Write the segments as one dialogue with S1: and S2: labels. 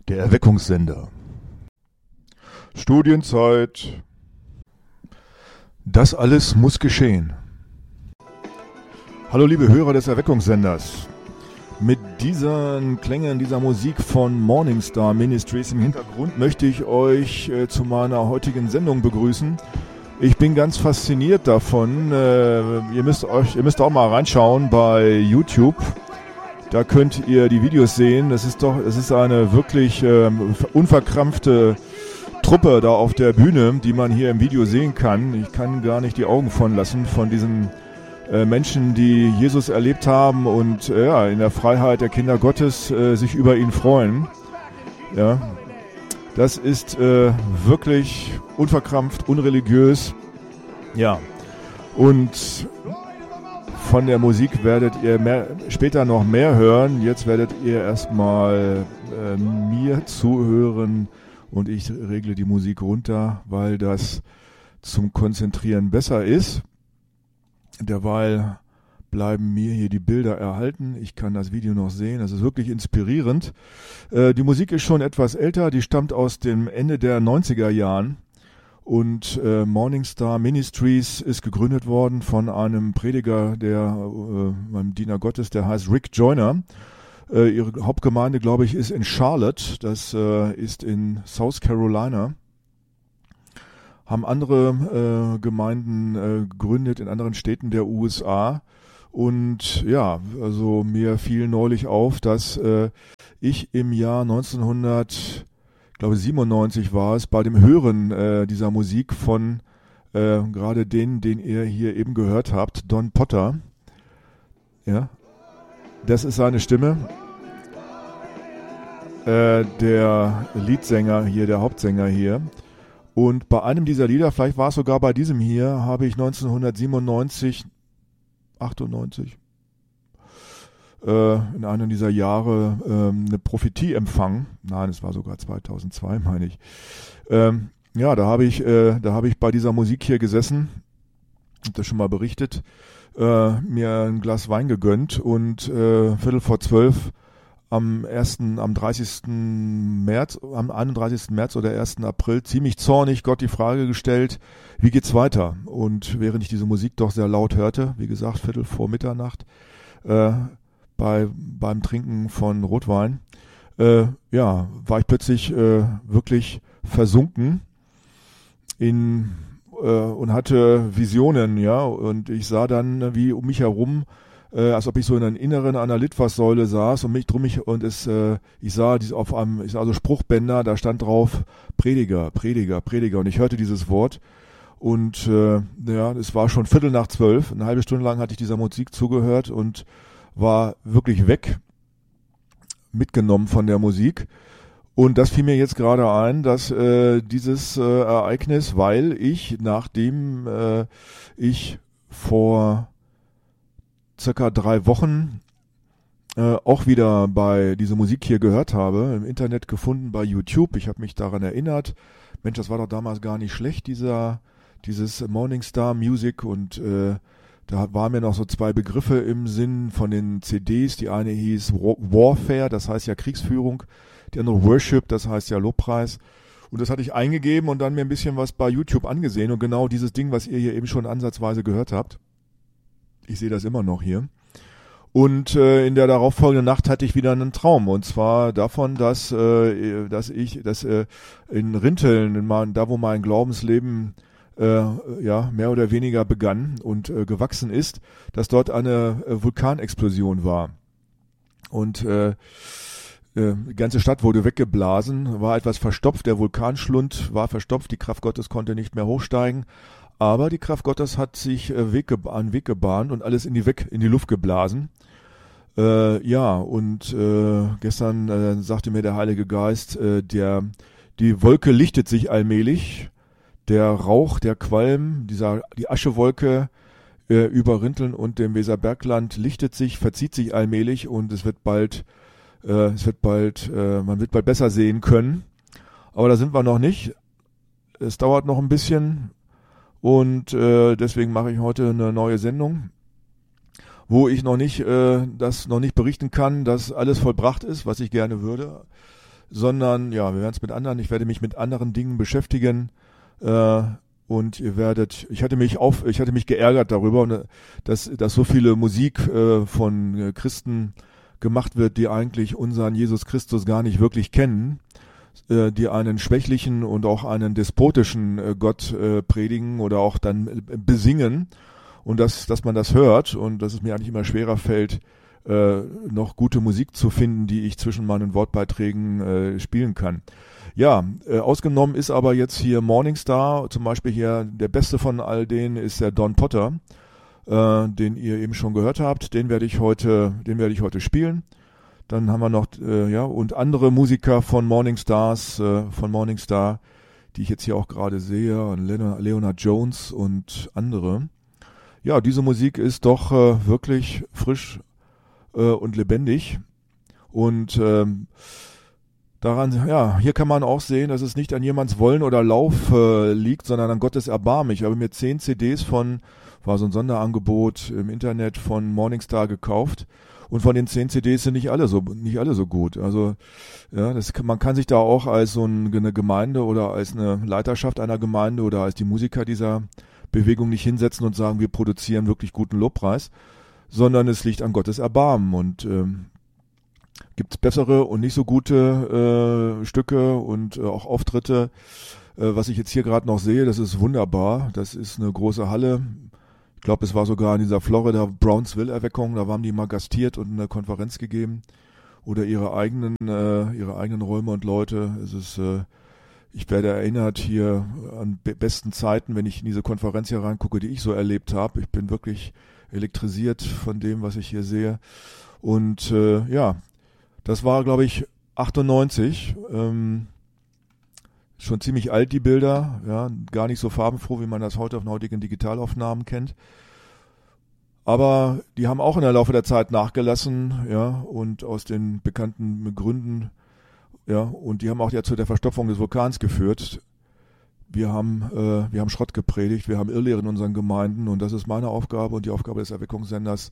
S1: Der Erweckungssender. Studienzeit. Das alles muss geschehen. Hallo liebe Hörer des Erweckungssenders. Mit diesen Klängen, dieser Musik von Morningstar Ministries im Hintergrund möchte ich euch zu meiner heutigen Sendung begrüßen. Ich bin ganz fasziniert davon. Ihr müsst auch mal reinschauen bei YouTube. Da könnt ihr die Videos sehen. Es ist eine wirklich unverkrampfte Truppe da auf der Bühne, die man hier im Video sehen kann. Ich kann gar nicht die Augen von lassen von diesen Menschen, die Jesus erlebt haben und in der Freiheit der Kinder Gottes sich über ihn freuen. Ja, das ist wirklich unverkrampft, unreligiös. Ja, und von der Musik werdet ihr später noch mehr hören. Jetzt werdet ihr erstmal mir zuhören und ich regle die Musik runter, weil das zum Konzentrieren besser ist. Derweil bleiben mir hier die Bilder erhalten. Ich kann das Video noch sehen. Das ist wirklich inspirierend. Die Musik ist schon etwas älter. Die stammt aus dem Ende der 90er Jahren. Und Morningstar Ministries ist gegründet worden von einem Prediger, einem Diener Gottes, der heißt Rick Joyner. Ihre Hauptgemeinde, glaube ich, ist in Charlotte. Das ist in South Carolina. Haben andere Gemeinden gegründet in anderen Städten der USA. Und ja, also mir fiel neulich auf, dass ich im Jahr 1997 war es, bei dem Hören dieser Musik von gerade den ihr hier eben gehört habt, Don Potter. Ja, das ist seine Stimme. Der Leadsänger hier, der Hauptsänger hier. Und bei einem dieser Lieder, vielleicht war es sogar bei diesem hier, habe ich 98 in einem dieser Jahre eine Prophetie empfangen. Nein, es war sogar 2002, meine ich. Da habe ich bei dieser Musik hier gesessen, habe das schon mal berichtet, mir ein Glas Wein gegönnt und 11:45 am 31. März oder 1. April ziemlich zornig Gott die Frage gestellt, wie geht's weiter? Und während ich diese Musik doch sehr laut hörte, wie gesagt, 1:15 beim Trinken von Rotwein, war ich plötzlich wirklich versunken und hatte Visionen, ja, und ich sah dann, wie um mich herum, als ob ich so in einem Inneren einer Litfaßsäule saß und ich sah so Spruchbänder, da stand drauf Prediger, Prediger, Prediger, und ich hörte dieses Wort und es war schon 11:45, eine halbe Stunde lang hatte ich dieser Musik zugehört und war wirklich mitgenommen von der Musik. Und das fiel mir jetzt gerade ein, dass dieses Ereignis, weil ich, nachdem ich vor circa 3 Wochen auch wieder bei dieser Musik hier gehört habe, im Internet gefunden bei YouTube. Ich habe mich daran erinnert, Mensch, das war doch damals gar nicht schlecht, dieses Morningstar Music, und da waren mir noch so 2 Begriffe im Sinn von den CDs. Die eine hieß Warfare, das heißt ja Kriegsführung, die andere Worship, das heißt ja Lobpreis. Und das hatte ich eingegeben und dann mir ein bisschen was bei YouTube angesehen und genau dieses Ding, was ihr hier eben schon ansatzweise gehört habt. Ich sehe das immer noch hier. Und in der darauffolgenden Nacht hatte ich wieder einen Traum, und zwar davon, dass in Rinteln, da wo mein Glaubensleben mehr oder weniger begann und gewachsen ist, dass dort eine Vulkanexplosion war. Und die ganze Stadt wurde weggeblasen, war etwas verstopft, der Vulkanschlund war verstopft, die Kraft Gottes konnte nicht mehr hochsteigen, aber die Kraft Gottes hat sich einen Weg gebahnt und alles in die Luft geblasen. Gestern sagte mir der Heilige Geist, die Wolke lichtet sich allmählich, der Rauch, der Qualm, die Aschewolke über Rinteln und dem Weserbergland lichtet sich, verzieht sich allmählich, und man wird bald besser sehen können. Aber da sind wir noch nicht. Es dauert noch ein bisschen, und deswegen mache ich heute eine neue Sendung, wo ich das noch nicht berichten kann, dass alles vollbracht ist, was ich gerne würde. sondern ja, ich werde mich mit anderen Dingen beschäftigen, und ich hatte mich geärgert darüber, dass so viele Musik von Christen gemacht wird, die eigentlich unseren Jesus Christus gar nicht wirklich kennen, die einen schwächlichen und auch einen despotischen Gott predigen oder auch dann besingen, und dass man das hört und dass es mir eigentlich immer schwerer fällt, noch gute Musik zu finden, die ich zwischen meinen Wortbeiträgen spielen kann. Ja, ausgenommen ist aber jetzt hier Morningstar, zum Beispiel hier der beste von all denen ist der Don Potter, den ihr eben schon gehört habt. Den werde ich heute spielen. Dann haben wir noch und andere Musiker von Morningstar, die ich jetzt hier auch gerade sehe, Leonard Jones und andere. Ja, diese Musik ist doch wirklich frisch und lebendig, und hier kann man auch sehen, dass es nicht an jemands Wollen oder Lauf liegt, sondern an Gottes Erbarmen. Ich habe mir 10 CDs war so ein Sonderangebot im Internet von Morningstar gekauft, und von den 10 CDs sind nicht alle so gut. Also ja, man kann sich da auch als so eine Gemeinde oder als eine Leiterschaft einer Gemeinde oder als die Musiker dieser Bewegung nicht hinsetzen und sagen, wir produzieren wirklich guten Lobpreis, sondern es liegt an Gottes Erbarmen, und gibt es bessere und nicht so gute Stücke und auch Auftritte. Was ich jetzt hier gerade noch sehe, das ist wunderbar. Das ist eine große Halle. Ich glaube, es war sogar in dieser Florida Brownsville-Erweckung. Da waren die mal gastiert und eine Konferenz gegeben. Oder ihre eigenen Räume und Leute. Ich werde erinnert hier an besten Zeiten, wenn ich in diese Konferenz hier reingucke, die ich so erlebt habe. Ich bin wirklich elektrisiert von dem, was ich hier sehe. Und das war, glaube ich, 98. Schon ziemlich alt, die Bilder. Ja, gar nicht so farbenfroh, wie man das heute auf den heutigen Digitalaufnahmen kennt. Aber die haben auch in der Laufe der Zeit nachgelassen, ja, und aus den bekannten Gründen, ja, und die haben auch ja zu der Verstopfung des Vulkans geführt. Wir haben Schrott gepredigt, wir haben Irrlehre in unseren Gemeinden, und das ist meine Aufgabe und die Aufgabe des Erweckungssenders,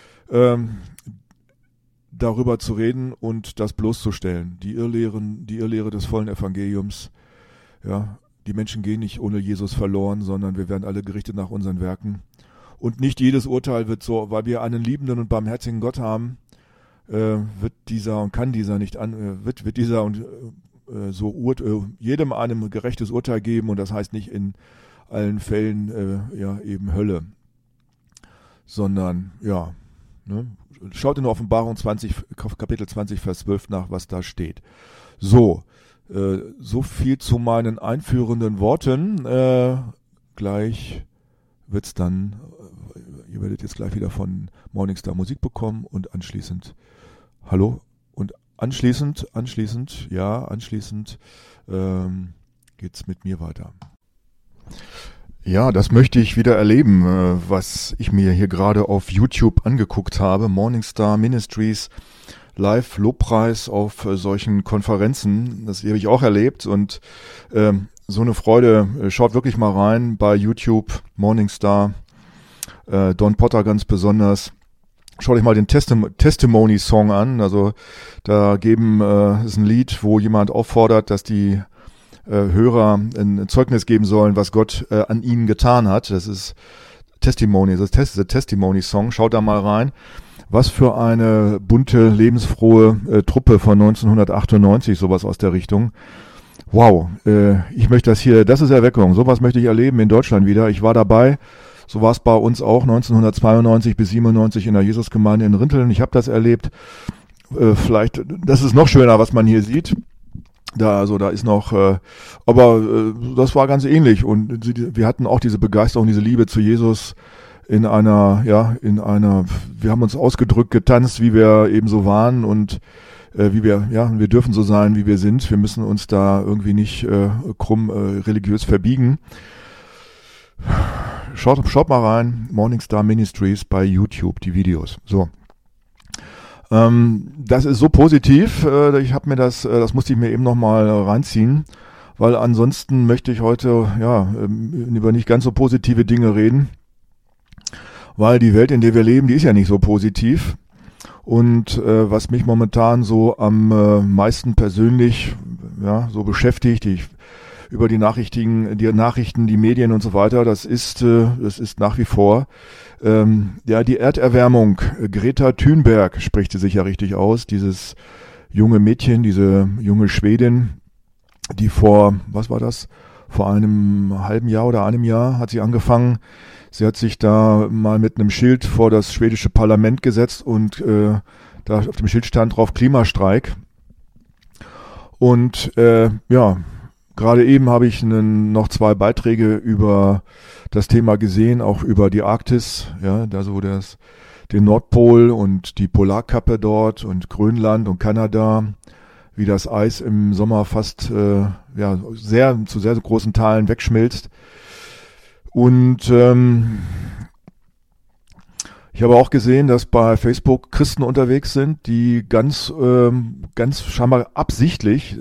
S1: darüber zu reden und das bloßzustellen. Die Irrlehre des vollen Evangeliums. Ja, die Menschen gehen nicht ohne Jesus verloren, sondern wir werden alle gerichtet nach unseren Werken. Und nicht jedes Urteil wird so, weil wir einen liebenden und barmherzigen Gott haben, wird dieser jedem einem gerechtes Urteil geben, und das heißt nicht in allen Fällen eben Hölle, sondern schaut in Offenbarung 20, Kapitel 20, Vers 12 nach, was da steht. So viel zu meinen einführenden Worten. Gleich wird's dann, ihr werdet jetzt gleich wieder von Morningstar Musik bekommen, und anschließend geht's mit mir weiter. Ja, das möchte ich wieder erleben, was ich mir hier gerade auf YouTube angeguckt habe. Morningstar Ministries Live-Lobpreis auf solchen Konferenzen. Das habe ich auch erlebt, und so eine Freude. Schaut wirklich mal rein bei YouTube, Morningstar, Don Potter ganz besonders. Schaut euch mal den Testimony-Song an. Also da ist ein Lied, wo jemand auffordert, dass die Hörer ein Zeugnis geben sollen, was Gott an ihnen getan hat. Das ist Testimony, das ist der Testimony-Song. Schaut da mal rein. Was für eine bunte, lebensfrohe Truppe von 1998, sowas aus der Richtung. Wow, ich möchte das ist Erweckung. Sowas möchte ich erleben in Deutschland wieder. Ich war dabei. So war es bei uns auch 1992 bis 97 in der Jesusgemeinde in Rinteln. Ich habe das erlebt. Vielleicht, das ist noch schöner, was man hier sieht. Da ist noch, das war ganz ähnlich, und wir hatten auch diese Begeisterung, diese Liebe zu Jesus wir haben uns ausgedrückt, getanzt, wie wir eben so waren, und wir dürfen so sein, wie wir sind. Wir müssen uns da irgendwie nicht krumm religiös verbiegen. Schaut mal rein, Morningstar Ministries bei YouTube, die Videos. So. Das ist so positiv, das musste ich mir eben nochmal reinziehen, weil ansonsten möchte ich heute über nicht ganz so positive Dinge reden, weil die Welt, in der wir leben, die ist ja nicht so positiv, Und was mich momentan so am meisten persönlich so beschäftigt, über die Nachrichten, die Medien und so weiter, das ist nach wie vor die Erderwärmung. Greta Thunberg spricht sie sich ja richtig aus, dieses junge Mädchen, diese junge Schwedin, die vor einem halben Jahr oder einem Jahr hat sie angefangen. Sie hat sich da mal mit einem Schild vor das schwedische Parlament gesetzt und da auf dem Schild stand drauf Klimastreik. Und gerade eben habe ich noch 2 Beiträge über das Thema gesehen, auch über die Arktis, den Nordpol und die Polarkappe dort und Grönland und Kanada, wie das Eis im Sommer fast zu sehr großen Teilen wegschmilzt. Und ich habe auch gesehen, dass bei Facebook Christen unterwegs sind, die ganz scheinbar absichtlich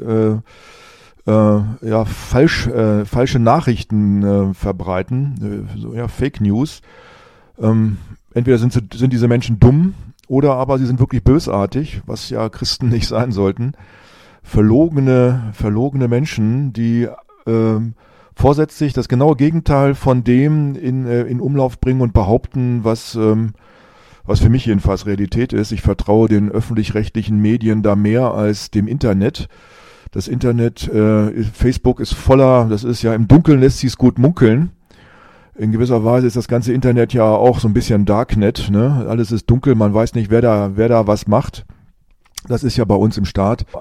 S1: falsche Nachrichten verbreiten, Fake News. Entweder sind diese Menschen dumm oder aber sie sind wirklich bösartig, was ja Christen nicht sein sollten. Verlogene Menschen, die vorsätzlich das genaue Gegenteil von dem in Umlauf bringen und behaupten, was für mich jedenfalls Realität ist. Ich vertraue den öffentlich-rechtlichen Medien da mehr als dem Internet. Das Internet, Facebook ist voller, das ist ja im Dunkeln lässt sich's gut munkeln. In gewisser Weise ist das ganze Internet ja auch so ein bisschen Darknet, ne? Alles ist dunkel, man weiß nicht, wer da was macht. Das ist ja bei uns im Staat